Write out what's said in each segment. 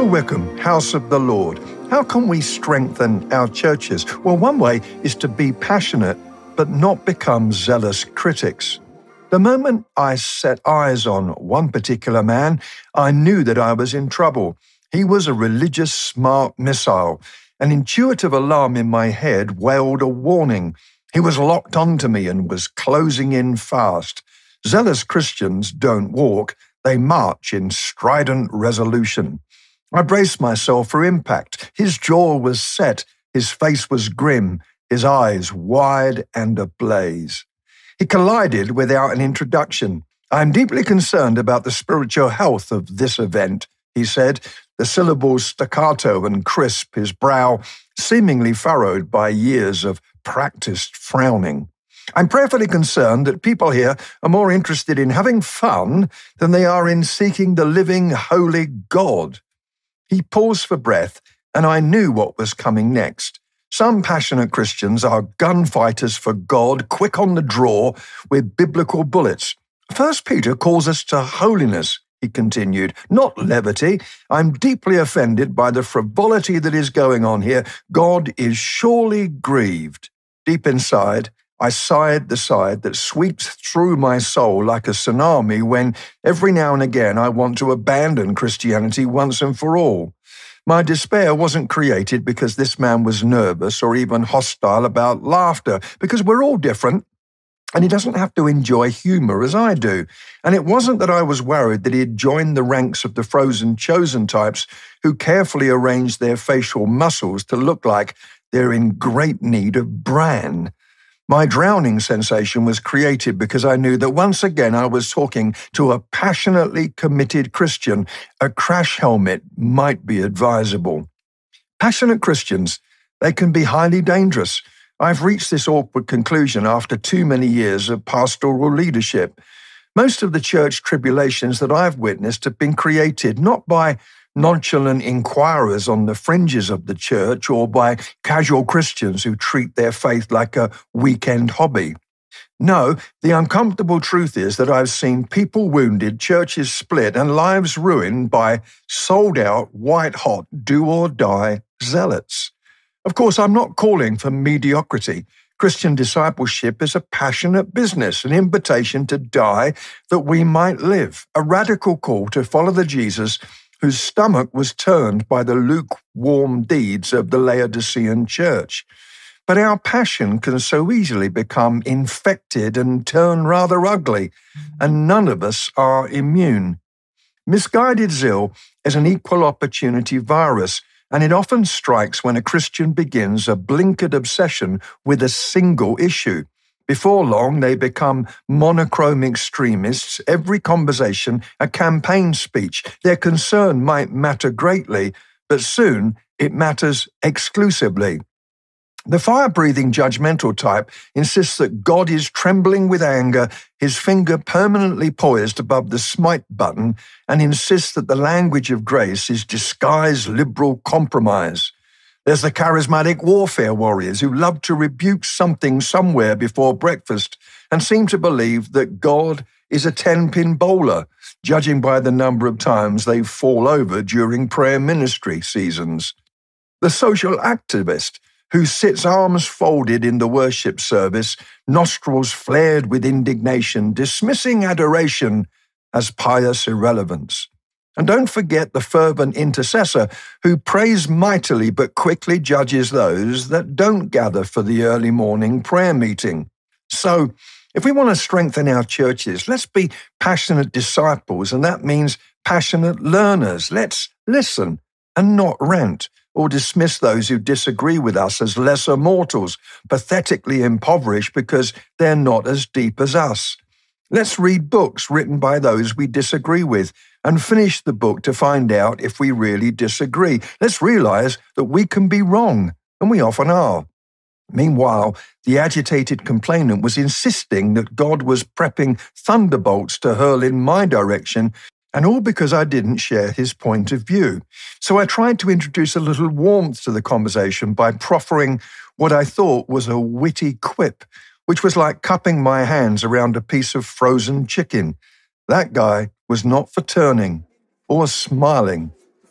Wycombe, House of the Lord. How can we strengthen our churches? Well, one way is to be passionate, but not become zealous critics. The moment I set eyes on one particular man, I knew that I was in trouble. He was a religious smart missile. An intuitive alarm in my head wailed a warning. He was locked onto me and was closing in fast. Zealous Christians don't walk, they march in strident resolution. I braced myself for impact. His jaw was set, his face was grim, his eyes wide and ablaze. He collided without an introduction. "I am deeply concerned about the spiritual health of this event," he said, the syllables staccato and crisp, his brow seemingly furrowed by years of practiced frowning. "I'm prayerfully concerned that people here are more interested in having fun than they are in seeking the living, holy God." He paused for breath, and I knew what was coming next. Some passionate Christians are gunfighters for God, quick on the draw with biblical bullets. "First Peter calls us to holiness," he continued, "not levity. I'm deeply offended by the frivolity that is going on here. God is surely grieved." Deep inside, I sighed the sigh that sweeps through my soul like a tsunami when, every now and again, I want to abandon Christianity once and for all. My despair wasn't created because this man was nervous or even hostile about laughter, because we're all different, and he doesn't have to enjoy humor as I do. And it wasn't that I was worried that he had joined the ranks of the frozen chosen types who carefully arranged their facial muscles to look like they're in great need of bran. My drowning sensation was created because I knew that once again I was talking to a passionately committed Christian. A crash helmet might be advisable. Passionate Christians, they can be highly dangerous. I've reached this awkward conclusion after too many years of pastoral leadership. Most of the church tribulations that I've witnessed have been created not by nonchalant inquirers on the fringes of the church or by casual Christians who treat their faith like a weekend hobby. No, the uncomfortable truth is that I've seen people wounded, churches split, and lives ruined by sold-out, white-hot, do-or-die zealots. Of course, I'm not calling for mediocrity. Christian discipleship is a passionate business, an invitation to die that we might live, a radical call to follow the Jesus whose stomach was turned by the lukewarm deeds of the Laodicean church. But our passion can so easily become infected and turn rather ugly, and none of us are immune. Misguided zeal is an equal opportunity virus, and it often strikes when a Christian begins a blinkered obsession with a single issue. Before long, they become monochrome extremists, every conversation a campaign speech. Their concern might matter greatly, but soon it matters exclusively. The fire-breathing judgmental type insists that God is trembling with anger, his finger permanently poised above the smite button, and insists that the language of grace is disguised liberal compromise. There's the charismatic warfare warriors who love to rebuke something somewhere before breakfast and seem to believe that God is a 10-pin bowler, judging by the number of times they fall over during prayer ministry seasons. The social activist who sits arms folded in the worship service, nostrils flared with indignation, dismissing adoration as pious irrelevance. And don't forget the fervent intercessor who prays mightily but quickly judges those that don't gather for the early morning prayer meeting. So, if we want to strengthen our churches, let's be passionate disciples, and that means passionate learners. Let's listen and not rant or dismiss those who disagree with us as lesser mortals, pathetically impoverished because they're not as deep as us. Let's read books written by those we disagree with and finish the book to find out if we really disagree. Let's realize that we can be wrong, and we often are. Meanwhile, the agitated complainant was insisting that God was prepping thunderbolts to hurl in my direction, and all because I didn't share his point of view. So I tried to introduce a little warmth to the conversation by proffering what I thought was a witty quip, which was like cupping my hands around a piece of frozen chicken. That guy was not for turning or smiling.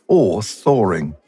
or thawing.